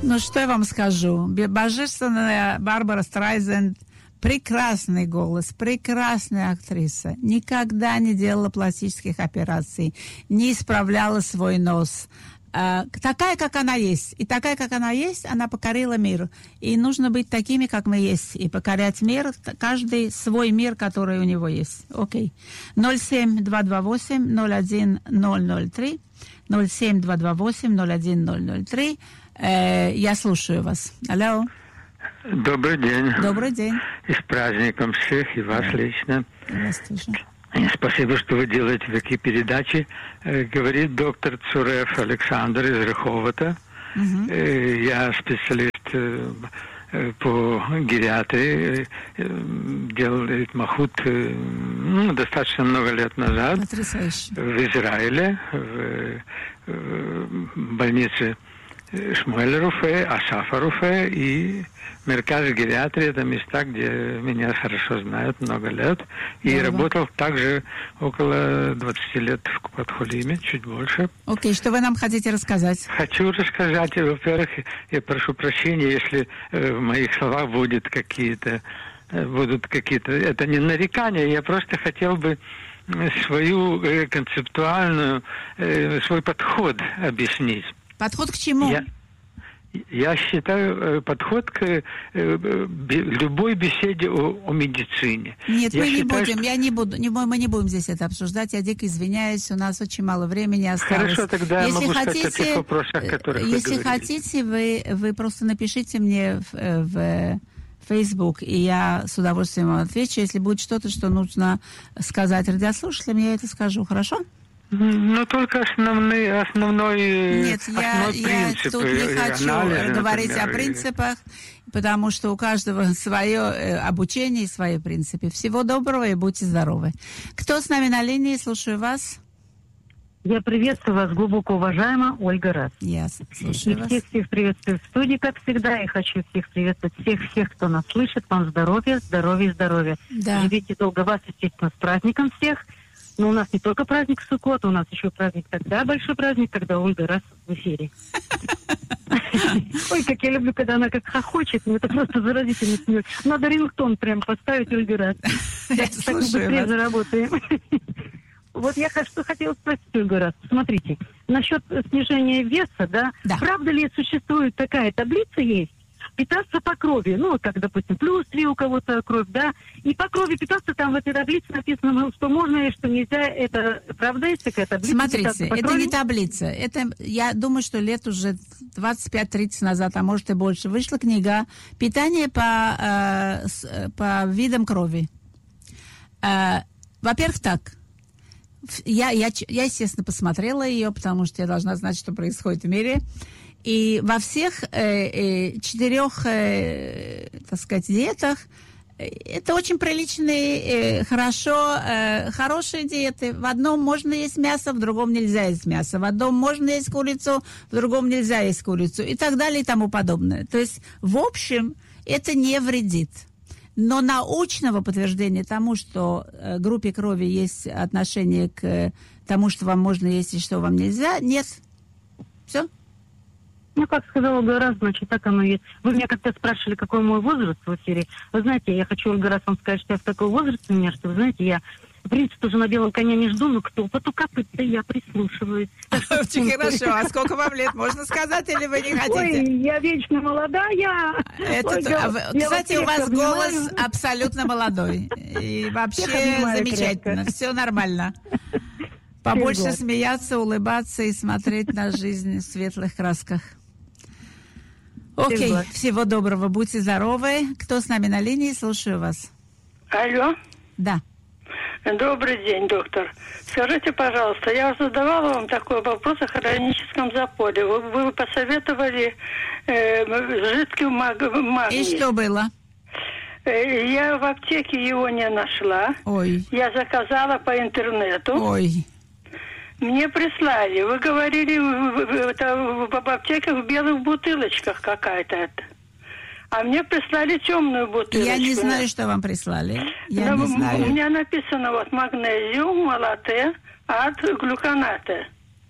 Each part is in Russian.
Ну, что я вам скажу? Божественная Барбара Страйзенд, прекрасный голос, прекрасная актриса. Никогда не делала пластических операций, не исправляла свой нос. Такая, как она есть. И такая, как она есть, она покорила мир. И нужно быть такими, как мы есть. И покорять мир, каждый свой мир, который у него есть. Окей. 07228-01003. 07228-01003. Я слушаю вас. Алло. Добрый день. Добрый день. И с праздником всех, и вас лично. И вас тоже. Спасибо, что вы делаете такие передачи. Говорит доктор Цурев Александр из Рыховата. Я специалист по гериатрии. Делал махут достаточно много лет назад. Потрясающе. В Израиле, в больнице Шмуэль Руфе, Асафа Руфе и Мерказ гериатрии. Это места, где меня хорошо знают много лет. И работал также около 20 лет в Купат-Холиме, чуть больше. Окей, что вы нам хотите рассказать? Хочу рассказать, во-первых, я прошу прощения, если в моих словах будут какие-то, это не нарекания, я просто хотел бы свою концептуальную, свой подход объяснить. Подход к чему? Я считаю подход к любой беседе о медицине. Нет, мы не будем здесь это обсуждать. Я дико извиняюсь, у нас очень мало времени осталось. Хорошо, тогда я могу сказать о тех вопросах, о которых если хотите, вы просто напишите мне в Facebook, и я с удовольствием вам отвечу. Если будет что-то, что нужно сказать радиослушателям, я это скажу. Хорошо? Ну, только основной Нет, я тут не хочу говорить о принципах, потому что у каждого свое обучение и свои принципы. Всего доброго и будьте здоровы. Кто с нами на линии? Слушаю вас. Я приветствую вас, глубоко уважаемая Ольга Раз. Я слушаю вас. Всех приветствую в студии, как всегда, и хочу всех приветствовать, всех, кто нас слышит. Вам здоровья, здоровья, здоровья. Да. Живите долго, вас, естественно, с праздником всех. Но у нас не только праздник Суккот, у нас еще праздник тогда, большой праздник, когда Ольга Раз в эфире. Ой, как я люблю, когда она как хохочет, это просто заразительный смех. Надо рингтон прям поставить Ольге Раз. Я так мы быстрее заработаем. Вот я что хотела спросить, Ольга Раз. Смотрите, насчет снижения веса, да? Правда ли существует такая таблица есть? Питаться по крови, ну, как, допустим, +3 у кого-то кровь, да, и по крови питаться, там в этой таблице написано, что можно и что нельзя, это правда есть такая таблица? Смотрите, это не таблица, это, я думаю, что лет уже 25-30 назад, а может и больше, вышла книга «Питание по видам крови». Во-первых, так, я, естественно, посмотрела ее, потому что я должна знать, что происходит в мире. И во всех 4, так сказать, диетах это очень приличные, хорошие диеты. В одном можно есть мясо, в другом нельзя есть мясо. В одном можно есть курицу, в другом нельзя есть курицу. И так далее и тому подобное. То есть, в общем, это не вредит. Но научного подтверждения тому, что группе крови есть отношение к тому, что вам можно есть и что вам нельзя, нет. Все. Ну, как сказала Ольга Раз, значит, так оно и есть. Вы меня как-то спрашивали, какой мой возраст в эфире. Вы знаете, я хочу, Ольга Раз, вам сказать, что я в такой возраст у меня, что, вы знаете, я, в принципе, уже на белом коне не жду, но кто поту копыта, я прислушиваюсь. Очень хорошо. А сколько вам лет, можно сказать, или вы не хотите? Ой, я вечно молодая. Кстати, у вас голос абсолютно молодой. И вообще замечательно. Все нормально. Побольше смеяться, улыбаться и смотреть на жизнь в светлых красках. Окей, всего доброго, будьте здоровы. Кто с нами на линии? Слушаю вас. Алло. Да. Добрый день, доктор. Скажите, пожалуйста, я задавала вам такой вопрос о хроническом запоре. Вы посоветовали жидкий магний. И что было? Я в аптеке его не нашла. Ой. Я заказала по интернету. Ой. Мне прислали. Вы говорили, это в аптеках в белых бутылочках какая-то это. А мне прислали темную бутылочку. Я не знаю, что вам прислали. Я не знаю. У меня написано вот магнезиум, малате, от глюконата.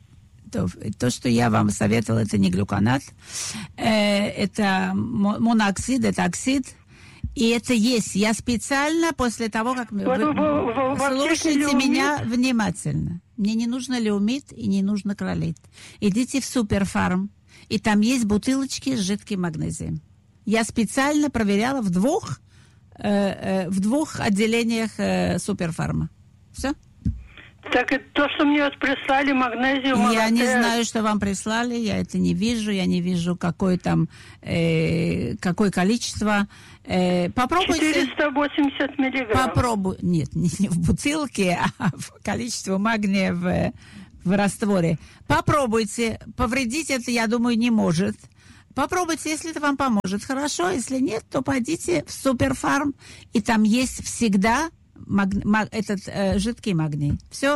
То, что я вам советовала, это не глюконат, это монооксид, это оксид. И это есть. Я специально после того, как... Слушайте меня внимательно. Мне не нужно леумид и не нужно кролит. Идите в Суперфарм, и там есть бутылочки с жидким магнезием. Я специально проверяла в двух отделениях Суперфарма. Все? Так это то, что мне вот прислали, магнезиум... Я не знаю, что вам прислали, я это не вижу, я не вижу, какое какое количество. Попробуйте... 480 миллиграмм. Нет, не в бутылке, а в количество магния в растворе. Попробуйте, повредить это, я думаю, не может. Попробуйте, если это вам поможет. Хорошо, если нет, то пойдите в Суперфарм, и там есть всегда жидкий магний. Все.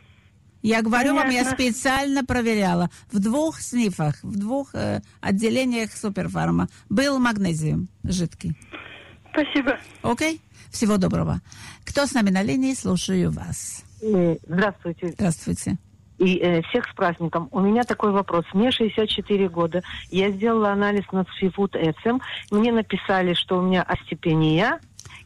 Я говорю вам, я специально проверяла. В 2 снифах, в 2 отделениях Суперфарма был магнезиум жидкий. Спасибо. Окей? Всего доброго. Кто с нами на линии? Слушаю вас. Здравствуйте. Здравствуйте. И всех с праздником. У меня такой вопрос. Мне 64 года. Я сделала анализ на Цфифут Эцем. Мне написали, что у меня остеопения.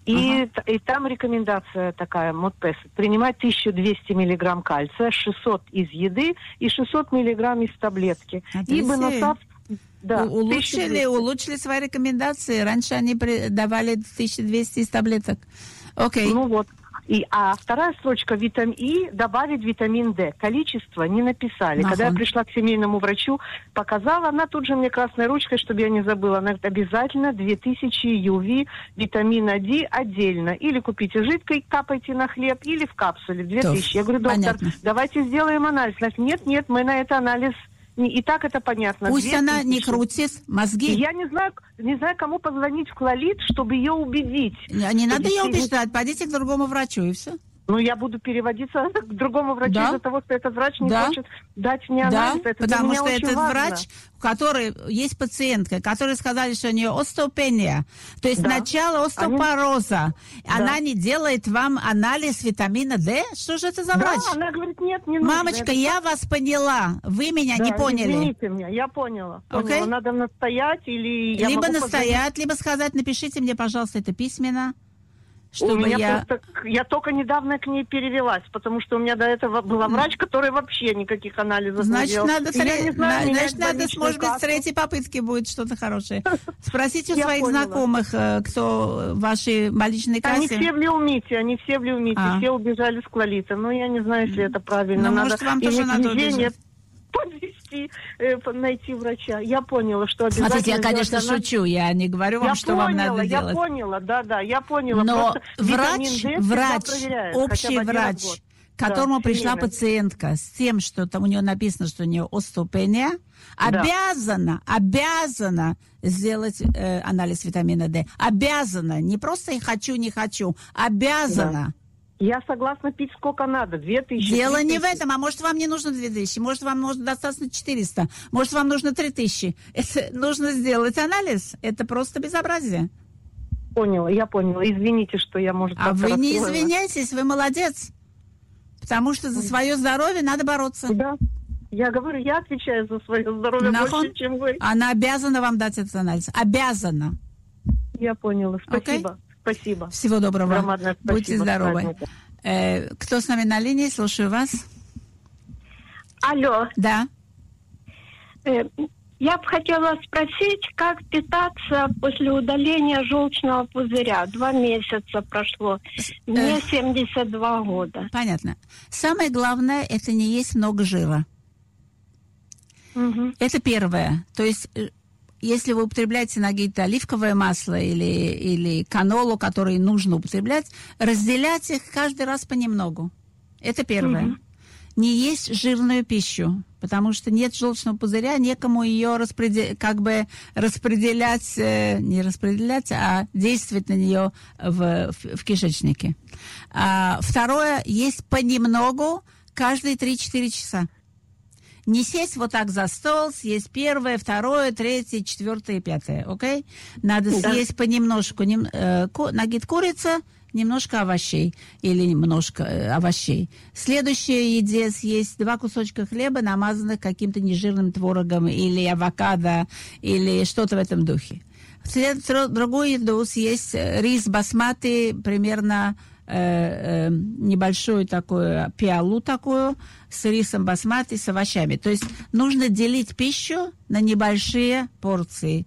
И там рекомендация такая, Мотпес, принимать 1200 миллиграмм кальция, 600 из еды и 600 миллиграмм из таблетки. Ибо насад... Да, улучшили свои рекомендации. Раньше они давали 1200 из таблеток. Окей. Ну вот. А вторая строчка И добавить витамин D. Количество не написали. Когда я пришла к семейному врачу, показала, она тут же мне красной ручкой, чтобы я не забыла, она говорит, обязательно 2000 UV витамина D отдельно. Или купите жидкой, капайте на хлеб, или в капсуле 2000. Я говорю, доктор, давайте сделаем анализ. Она говорит, нет, мы на это анализ... И так это понятно. Пусть она не крутит мозги. Я не знаю, кому позвонить в Клалит, чтобы ее убедить. Не надо ее убеждать. Пойдите к другому врачу, и все. Ну, я буду переводиться к другому врачу из-за того, что этот врач не хочет дать мне анализ. Да, это потому что этот важно. врач, у которой есть пациентка, которая сказали, что у нее остеопения, то есть начало остеопороза. Она не делает вам анализ витамина D? Что же это за врач? Она говорит, нет, не нужно. Мамочка, я вас поняла. Вы меня не поняли. Извините меня, я поняла. Okay? Надо настоять или... Либо настоять, либо сказать, напишите мне, пожалуйста, это письменно. Чтобы я только недавно к ней перевелась, потому что у меня до этого была врач, который вообще никаких анализов не делал. Значит, надо, может быть, с третьей попытки будет что-то хорошее. Спросите у своих знакомых, кто ваши больничные кассы. Они все в Леумите, все убежали с Клалита. Но я не знаю, если это правильно. Но может, вам тоже надо убежать. Подвести, найти врача. Я поняла, что обязательно... Смотрите, я, конечно, шучу. Я не говорю вам, что вам надо делать. Я поняла, я поняла. Но врач, общий врач, к которому пришла пациентка с тем, что там у нее написано, что у нее остеопения, обязана сделать анализ витамина D. Обязана. Не просто хочу, не хочу. Обязана. Да. Я согласна пить сколько надо, 2000. Дело не в этом, а может вам не нужно 2000, может вам нужно достаточно 400, может вам нужно 3000. Это нужно сделать анализ, это просто безобразие. Я поняла. Извините, что я, может, А вы не извиняйтесь, вы молодец. Потому что за свое здоровье надо бороться. Да. Я говорю, я отвечаю за свое здоровье больше, чем вы. Она обязана вам дать этот анализ. Обязана. Я поняла. Спасибо. Okay? Спасибо. Всего доброго. Спасибо. Будьте здоровы. Кто с нами на линии? Слушаю вас. Алло. Да. Я бы хотела спросить, как питаться после удаления желчного пузыря. 2 месяца прошло. Мне 72 года. Понятно. Самое главное, это не есть много жира. Это первое. То есть... Если вы употребляете на какие-то оливковое масло или канолу, которые нужно употреблять, разделять их каждый раз понемногу. Это первое. Не есть жирную пищу, потому что нет желчного пузыря, некому ее распределять, не распределять, а действовать на нее в кишечнике. Второе, есть понемногу каждые 3-4 часа. Не сесть вот так за стол, съесть 1, 2, 3, 4, 5, окей? Надо съесть понемножку. Нагид курица, немножко овощей или немножко овощей. В следующей еде съесть 2 кусочка хлеба, намазанных каким-то нежирным творогом или авокадо, или что-то в этом духе. В другую еду съесть рис басмати, примерно небольшую такую пиалу такую, с рисом басмати, с овощами. То есть нужно делить пищу на небольшие порции.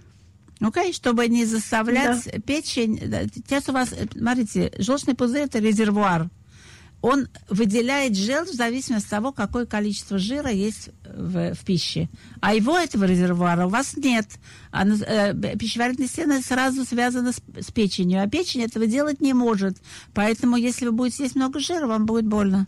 Чтобы не заставлять печень. Сейчас у вас, смотрите, желчный пузырь – это резервуар. Он выделяет желчь в зависимости от того, какое количество жира есть в пище. А этого резервуара у вас нет. Пищеварительная система сразу связана с печенью, а печень этого делать не может. Поэтому, если вы будете есть много жира, вам будет больно.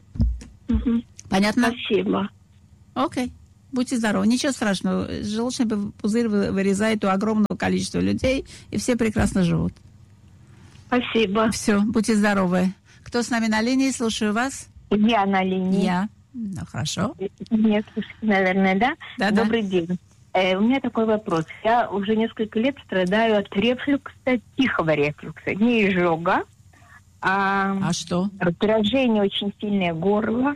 Понятно? Спасибо. Окей. Будьте здоровы. Ничего страшного. Желчный пузырь вырезает у огромного количества людей, и все прекрасно живут. Спасибо. Все, будьте здоровы. Кто с нами на линии? Слушаю вас. Я на линии. Я. Ну, хорошо. Нет, наверное, да? Да. Добрый день. У меня такой вопрос. Я уже несколько лет страдаю от рефлюкса, тихого рефлюкса. Не изжога, а что? Раздражение, очень сильное горло.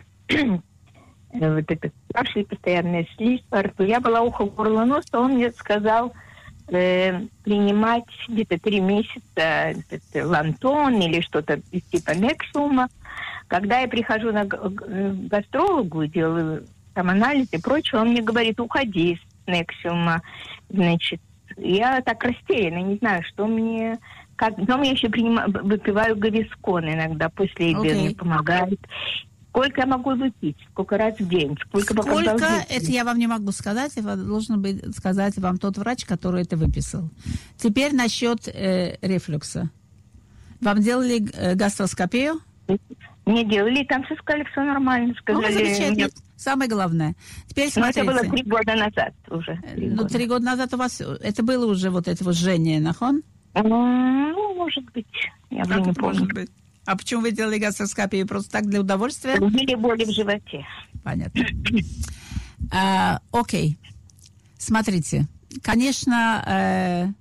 Вот это кашель, постоянная слизь по рту. Я была ухо, горло, нос, то он мне сказал принимать где-то 3 месяца лантон или что-то из типа Нексиума. Когда я прихожу к гастрологу, делаю там анализ и прочее, он мне говорит, уходи с Нексиума. Значит, я так растеряна, не знаю, что мне... Потом я еще выпиваю Гавискон иногда после еды, мне помогает. Сколько я могу выпить? Сколько раз в день? Сколько это я вам не могу сказать. Это должен быть сказать вам тот врач, который это выписал. Теперь насчет рефлюкса. Вам делали гастроскопию? Не делали. Там все сказали, все нормально. Сказали, самое главное. Теперь смотрите. Это было 3 года назад уже. 3 года назад у вас... Это было уже вот это вот жжение, нахон? Ну, может быть. Я уже не помню. Может быть. А почему вы делали гастроскопию? Просто так для удовольствия? Были боли в животе. Понятно. Окей. Смотрите. Конечно,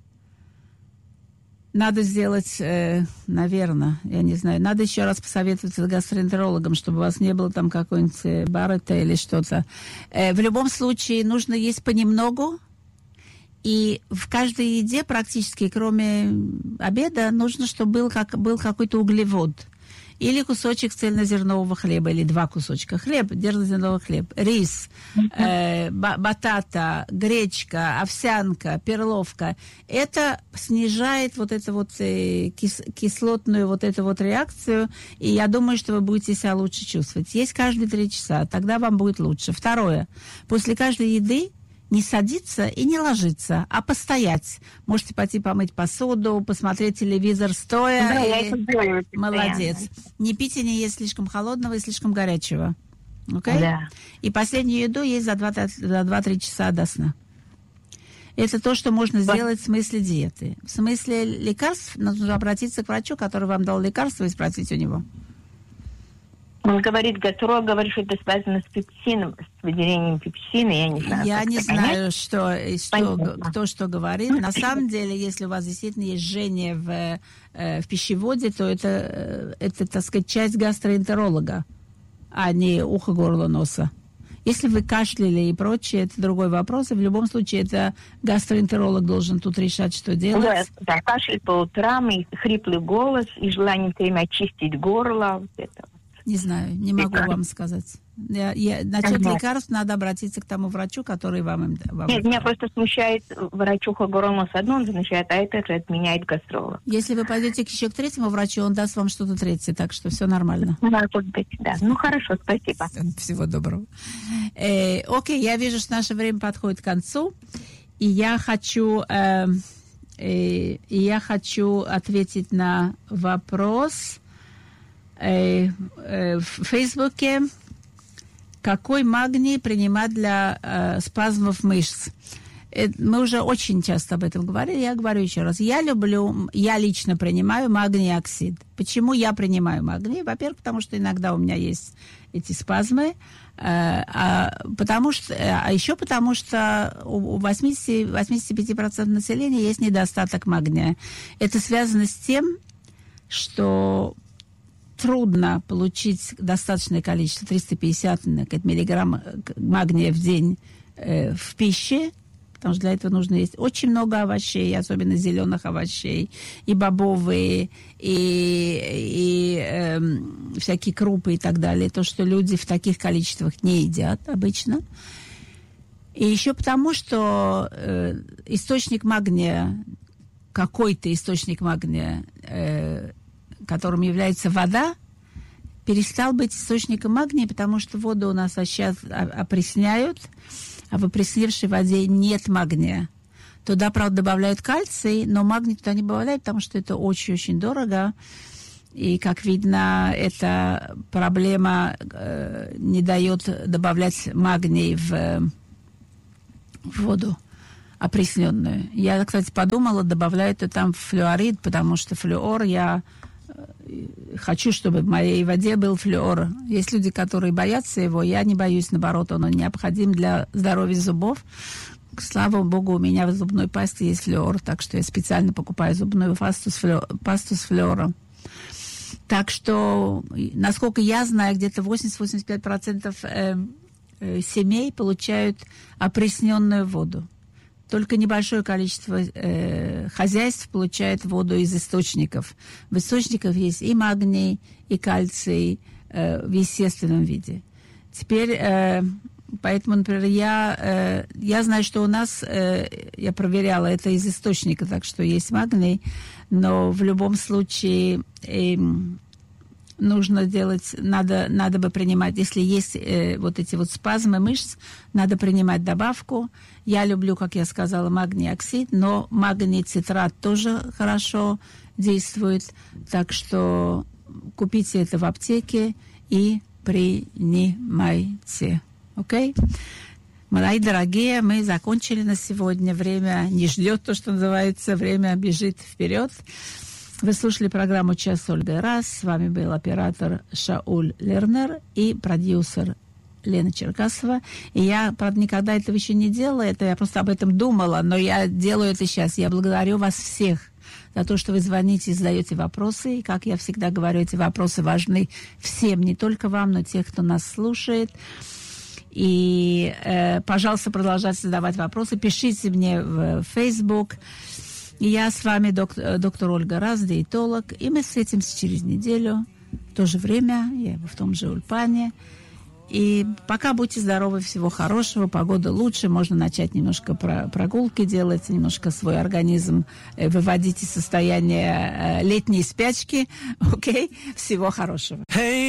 надо сделать, наверное, я не знаю, надо еще раз посоветоваться с гастроэнтерологом, чтобы у вас не было там какой-нибудь баррета или что-то. В любом случае, нужно есть понемногу. И в каждой еде практически, кроме обеда, нужно, чтобы был какой-то углевод. Или кусочек цельнозернового хлеба, или 2 кусочка хлеба, цельнозерновый хлеб, рис, батата, гречка, овсянка, перловка. Это снижает вот эту вот кислотную вот эту вот реакцию, и я думаю, что вы будете себя лучше чувствовать. Есть каждые 3 часа, тогда вам будет лучше. Второе. После каждой еды не садиться и не ложиться, а постоять. Можете пойти помыть посуду, посмотреть телевизор стоя. Да, я это делаю. Молодец. Не пить и не есть слишком холодного и слишком горячего. Okay? Да. И последнюю еду есть за 2-3 часа до сна. Это то, что можно сделать в смысле диеты. В смысле лекарств нужно обратиться к врачу, который вам дал лекарство, и спросить у него. Он говорит, гастролог говорит, что это связано с пепсином, с выделением пепсина, я не знаю. Я не знаю, кто что говорит. На самом деле, если у вас действительно есть жжение в пищеводе, то это, так сказать, часть гастроэнтеролога, а не ухо, горло, носа. Если вы кашляли и прочее, это другой вопрос. И в любом случае, это гастроэнтеролог должен тут решать, что делать. Да, кашель по утрам, и хриплый голос, и желание время очистить горло. Вот это. Не знаю, не могу вам сказать. Насчет лекарств надо обратиться к тому врачу, который вам Нет, меня просто смущает врачуха горло одно он назначает, а это же отменяет гастролог. Если вы пойдете еще к 3-му врачу, он даст вам что-то 3, так что все нормально. Может быть, да. Ну, хорошо, спасибо. Всего доброго. Окей, я вижу, что наше время подходит к концу, и я хочу ответить на вопрос в Фейсбуке. Какой магний принимать для спазмов мышц? Мы уже очень часто об этом говорили, я говорю еще раз. Я лично принимаю магний оксид. Почему я принимаю магний? Во-первых, потому что иногда у меня есть эти спазмы, а еще потому что у 85% населения есть недостаток магния. Это связано с тем, что трудно получить достаточное количество, 350 миллиграмм магния в день в пище, потому что для этого нужно есть очень много овощей, особенно зеленых овощей, и бобовые, и всякие крупы и так далее. То, что люди в таких количествах не едят обычно. И еще потому, что источник магния, какой-то источник магния, которым является вода, перестал быть источником магния, потому что воду у нас сейчас опресняют, а в опресневшей воде нет магния. Туда, правда, добавляют кальций, но магний туда не добавляют, потому что это очень-очень дорого. И, как видно, эта проблема не дает добавлять магний в воду опресненную. Я, кстати, подумала, добавляю это там флюорид, потому что флюор я хочу, чтобы в моей воде был флюор. Есть люди, которые боятся его, я не боюсь, наоборот, он необходим для здоровья зубов. Слава богу, у меня в зубной пасте есть флюор, так что я специально покупаю зубную пасту с флюором. Так что, насколько я знаю, где-то 80-85% семей получают опресненную воду. Только небольшое количество хозяйств получает воду из источников. В источниках есть и магний, и кальций в естественном виде. Теперь, поэтому, например, я знаю, что у нас, я проверяла, это из источника, так что есть магний, но в любом случае нужно делать, надо бы принимать, если есть вот эти вот спазмы мышц, надо принимать добавку. Я люблю, как я сказала, магний оксид, но магний цитрат тоже хорошо действует, так что купите это в аптеке и принимайте. Окей? Мои дорогие, мы закончили на сегодня. Время не ждет, то, что называется, время бежит вперед. Вы слушали программу «Час с Ольгой Раз». С вами был оператор Шауль Лернер и продюсер Лена Черкасова. И я, правда, никогда этого еще не делала, я просто об этом думала, но я делаю это сейчас. Я благодарю вас всех за то, что вы звоните и задаете вопросы. И, как я всегда говорю, эти вопросы важны всем, не только вам, но и тех, кто нас слушает. И, пожалуйста, продолжайте задавать вопросы. Пишите мне в Facebook. И я с вами, доктор Ольга Раз, диетолог. И мы встретимся через неделю. В то же время, я в том же Ульпане. И пока будьте здоровы, всего хорошего, погода лучше, можно начать немножко прогулки делать, немножко свой организм выводить из состояния летней спячки. Окей? Всего хорошего. Hey.